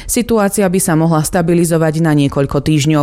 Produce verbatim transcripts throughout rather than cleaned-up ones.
Situácia by sa mohla stabilizovať na niekoľko týždňov.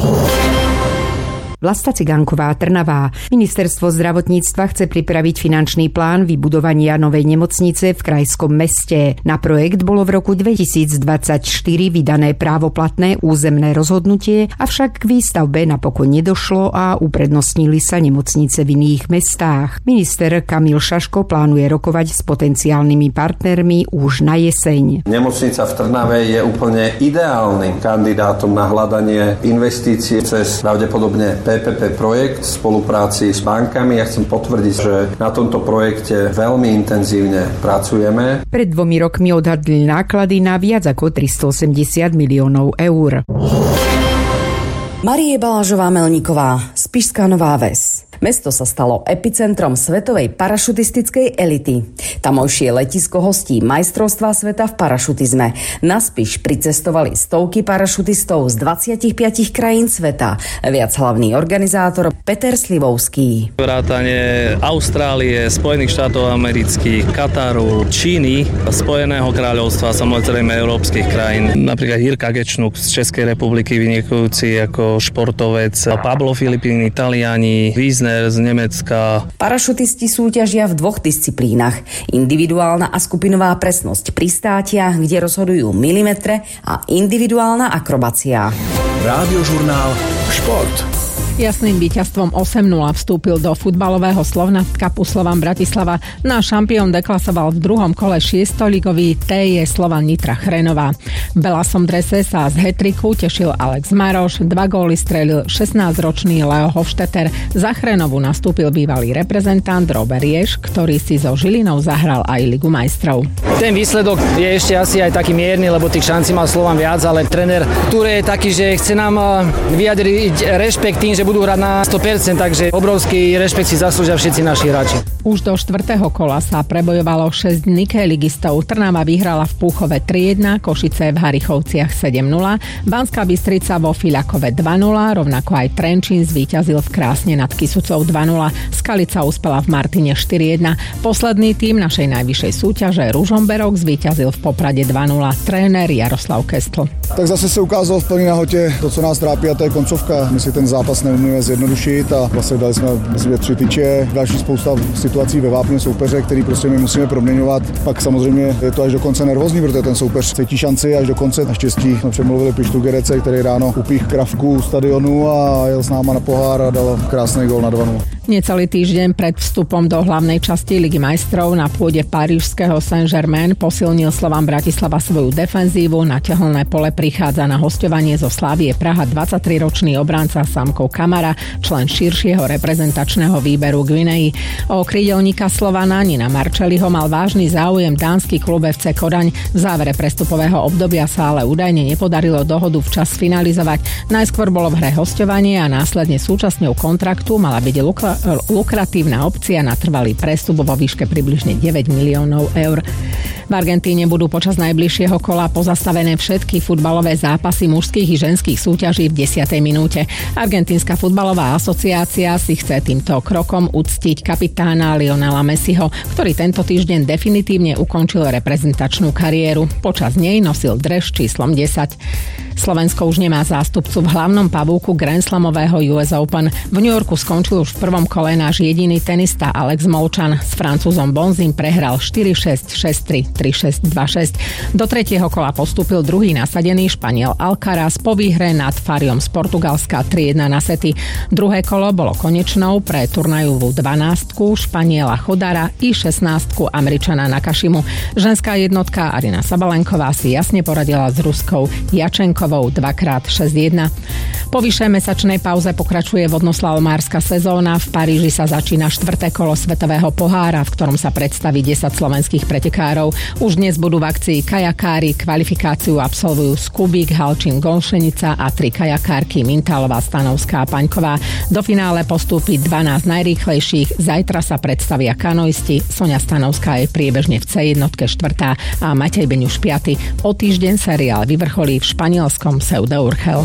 Vlasta Cigánková, Trnava. Ministerstvo zdravotníctva chce pripraviť finančný plán vybudovania novej nemocnice v krajskom meste. Na projekt bolo v roku dvetisícdvadsaťštyri vydané právoplatné územné rozhodnutie, avšak k výstavbe napokon nedošlo a uprednostnili sa nemocnice v iných mestách. Minister Kamil Šaško plánuje rokovať s potenciálnymi partnermi už na jeseň. Nemocnica v Trnave je úplne ideálnym kandidátom na hľadanie investícií cez pravdepodobne pé pé pé projekt v spolupráci s bankami. Ja chcem potvrdiť, že na tomto projekte veľmi intenzívne pracujeme. Pred dvomi rokmi odhadli náklady na viac ako tristoosemdesiat miliónov eur. Marie Balážová-Melníková, Spišská Nová Ves. Mesto sa stalo epicentrom svetovej parašutistickej elity. Tamojšie letisko hostí majstrovstvá sveta v parašutizme. Na Spiš pricestovali stovky parašutistov z dvadsaťpäť krajín sveta. Viac hlavný organizátor Peter Slivovský. Vrátane Austrálie, Spojených štátov amerických, Kataru, Číny, Spojeného kráľovstva, samozrejme európskych krajín. Napríklad Jirka Gečnuk z Českej republiky, vynikajúci ako športovec, Pablo Filipín, Taliani, Wiesner z Nemecka. Parašutisti súťažia v dvoch disciplínach. Individuálna a skupinová presnosť pristátia, kde rozhodujú milimetre, a individuálna akrobácia. Rádiožurnál Šport. Jasným víťazstvom osem nula vstúpil do futbalového Slovnaft Cupu Slovan Bratislava. Náš šampión deklasoval v druhom kole šiestoligový té jé Slovan Nitra Chrenová. V belasom drese sa z hat-tricku tešil Alex Maroš, dva góly strelil šestnásťročný Leo Hofstetter. Za Chrenovu nastúpil bývalý reprezentant Robert Jež, ktorý si so Žilinou zahral aj Ligu majstrov. Ten výsledok je ešte asi aj taký mierny, lebo tých šancí mal Slovan viac, ale tréner Ture je taký, že chce nám vyjadriť rešpekt tým, že budú hrať na sto percent, takže obrovský rešpekt si zaslúžia všetci naši hráči. Už do štvrtého kola sa prebojovalo šesť Nike ligistov. Trnava vyhrala v Púchove tri jedna, Košice v Harichovciach sedem nula, Banská Bystrica vo Fiľakove dva nula, rovnako aj Trenčín zvíťazil v Krásne nad Kysucou dva nula, Skalica uspela v Martine štyri jedna. Posledný tím našej najvyššej súťaže Ružomberok zvíťazil v Poprade dva nula, tréner Jaroslav Kestl. Tak zase se ukázalo v plný nahotě to, co nás trápí, a to je koncovka. My si ten zápas neumíme zjednodušit a vlastně dali jsme myslím, tři tyče, další spousta situací ve vápně soupeře, který prostě my musíme proměňovat. Pak samozřejmě je to až do konce nervózní, protože ten soupeř cítí šanci až do konce. Naštěstí jsme přemluvili Pištu Gerece, který ráno upích kravku u stadionu a jel s náma na pohár a dal krásný gól na dva nula. Necelý týždeň pred vstupom do hlavnej časti Ligy majstrov na pôde parížského Saint-Germain posilnil Slovan Bratislava svoju defenzívu. Na tehelné pole prichádza na hosťovanie zo Slavie Praha dvadsaťtriročný obranca Samko Kamara, člen širšieho reprezentačného výberu Guinei. O krídelníka Slovana Nina Marčeliho mal vážny záujem dánsky klub ef cé Kodaň. V závere prestupového obdobia sa ale údajne nepodarilo dohodu včas finalizovať. Najskôr bolo v hre hosťovanie a následne súčasťou kontraktu mala byť lukla lukratívna opcia na trvalý prestup vo výške približne deväť miliónov eur. V Argentíne budú počas najbližšieho kola pozastavené všetky futbalové zápasy mužských i ženských súťaží v desiatej minúte. Argentínska futbalová asociácia si chce týmto krokom uctiť kapitána Lionela Messiho, ktorý tento týždeň definitívne ukončil reprezentačnú kariéru. Počas nej nosil dres číslom desať. Slovensko už nemá zástupcu v hlavnom pavúku Grand Slamového ú es Open. V New Yorku skončil už v prvom kole náš jediný tenista Alex Molčan. S Francúzom Bonzim prehral štyri šesť, šesť tri, tri šesť, dva šesť. Do tretieho kola postúpil druhý nasadený Španiel Alcaraz po výhre nad Fariom z Portugalska tri jedna na sety. Druhé kolo bolo konečnou pre turnajovú dvanástku Španiela Chodara i šestnástku Američana Nakashimu. Ženská jednotka Arina Sabalenková si jasne poradila s Ruskou Jačenkovou dva krát šesť jedna. Po vyššej mesačnej pauze pokračuje vodnoslalomárska sezóna. V Paríži sa začína štvrté kolo Svetového pohára, v ktorom sa predstaví desať slovenských pretekárov. Už dnes budú v akcii kajakári. Kvalifikáciu absolvujú Skubík, Halčín, Golšenica a tri kajakárky Mintálová, Stanovská a Paňková. Do finále postúpi dvanásť najrýchlejších. Zajtra sa predstavia kanoisti. Soňa Stanovská je priebežne v cé jednotke štvrtá a Matej Beňuš piaty. O týždeň seriál vyvrcholí v španielskom Seu de Urgel.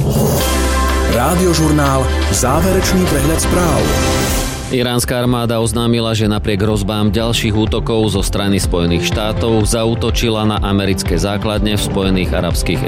Rádiožurnál Záverečný prehľad správ. Iránska armáda oznámila, že napriek hrozbám ďalších útokov zo strany Spojených štátov zaútočila na americké základne v Spojených arabských